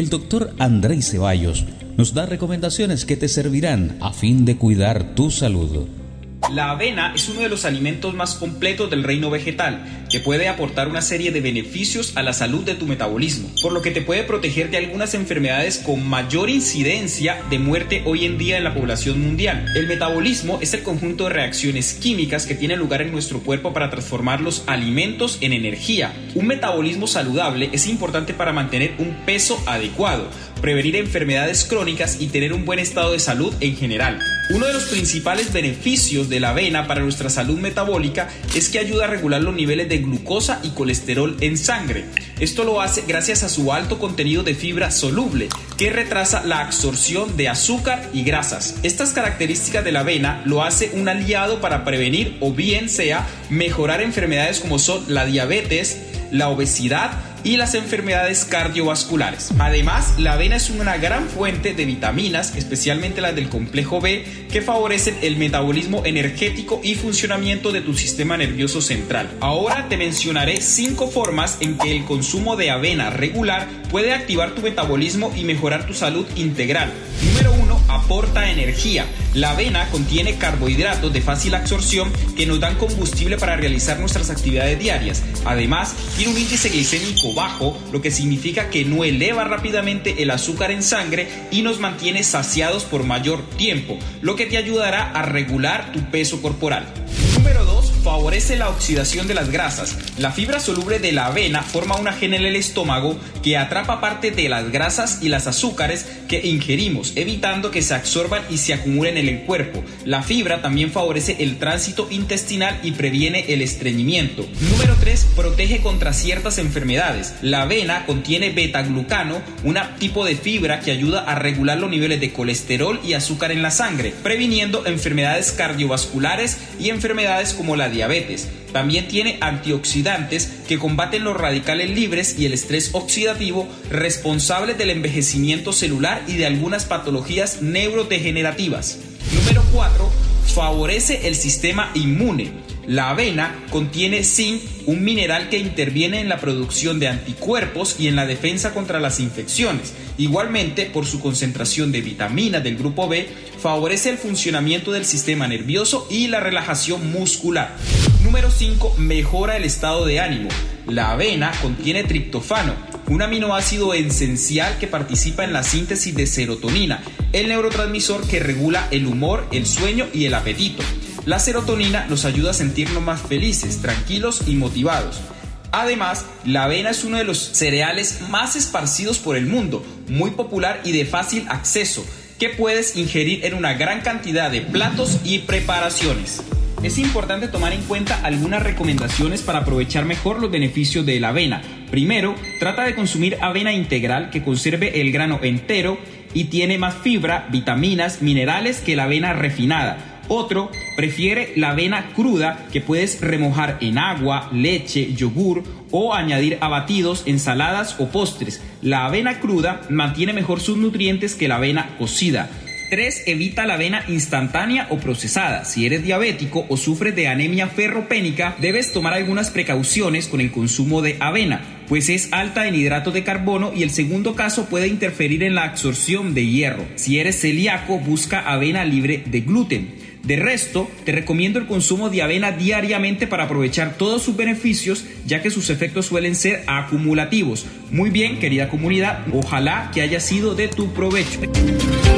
el doctor Andrei Ceballos nos da recomendaciones que te servirán a fin de cuidar tu salud. La avena es uno de los alimentos más completos del reino vegetal, que puede aportar una serie de beneficios a la salud de tu metabolismo, por lo que te puede proteger de algunas enfermedades con mayor incidencia de muerte hoy en día en la población mundial. El metabolismo es el conjunto de reacciones químicas que tienen lugar en nuestro cuerpo para transformar los alimentos en energía. Un metabolismo saludable es importante para mantener un peso adecuado, prevenir enfermedades crónicas y tener un buen estado de salud en general. Uno de los principales beneficios de la avena para nuestra salud metabólica es que ayuda a regular los niveles de glucosa y colesterol en sangre. Esto lo hace gracias a su alto contenido de fibra soluble, que retrasa la absorción de azúcar y grasas. Estas características de la avena lo hace un aliado para prevenir o bien sea mejorar enfermedades como son la diabetes, la obesidad y las enfermedades cardiovasculares. Además, la avena es una gran fuente de vitaminas, especialmente las del complejo B, que favorecen el metabolismo energético y funcionamiento de tu sistema nervioso central. Ahora te mencionaré 5 formas en que el consumo de avena regular puede activar tu metabolismo y mejorar tu salud integral. Número 1. Aporta energía. La avena contiene carbohidratos de fácil absorción que nos dan combustible para realizar nuestras actividades diarias. Además, tiene un índice glicémico bajo, lo que significa que no eleva rápidamente el azúcar en sangre y nos mantiene saciados por mayor tiempo, lo que te ayudará a regular tu peso corporal. Número 2. Favorece la oxidación de las grasas. La fibra soluble de la avena forma una gel en el estómago que atrapa parte de las grasas y las azúcares que ingerimos, evitando que se absorban y se acumulen en el cuerpo. La fibra también favorece el tránsito intestinal y previene el estreñimiento. Número 3. Protege contra ciertas enfermedades. La avena contiene beta-glucano, un tipo de fibra que ayuda a regular los niveles de colesterol y azúcar en la sangre, previniendo enfermedades cardiovasculares y enfermedades como la diabetes. También tiene antioxidantes que combaten los radicales libres y el estrés oxidativo, responsables del envejecimiento celular y de algunas patologías neurodegenerativas. Número 4. Favorece el sistema inmune. La avena contiene zinc, un mineral que interviene en la producción de anticuerpos y en la defensa contra las infecciones. Igualmente, por su concentración de vitaminas del grupo B, favorece el funcionamiento del sistema nervioso y la relajación muscular. Número 5. Mejora el estado de ánimo. La avena contiene triptófano, un aminoácido esencial que participa en la síntesis de serotonina, el neurotransmisor que regula el humor, el sueño y el apetito. La serotonina nos ayuda a sentirnos más felices, tranquilos y motivados. Además, la avena es uno de los cereales más esparcidos por el mundo, muy popular y de fácil acceso, que puedes ingerir en una gran cantidad de platos y preparaciones. Es importante tomar en cuenta algunas recomendaciones para aprovechar mejor los beneficios de la avena. Primero, trata de consumir avena integral que conserve el grano entero y tiene más fibra, vitaminas, minerales que la avena refinada. Otro, prefiere la avena cruda que puedes remojar en agua, leche, yogur o añadir a batidos, ensaladas o postres. La avena cruda mantiene mejor sus nutrientes que la avena cocida. 3. Evita la avena instantánea o procesada. Si eres diabético o sufres de anemia ferropénica, debes tomar algunas precauciones con el consumo de avena, pues es alta en hidratos de carbono y el segundo caso puede interferir en la absorción de hierro. Si eres celíaco, busca avena libre de gluten. De resto, te recomiendo el consumo de avena diariamente para aprovechar todos sus beneficios, ya que sus efectos suelen ser acumulativos. Muy bien, querida comunidad, ojalá que haya sido de tu provecho.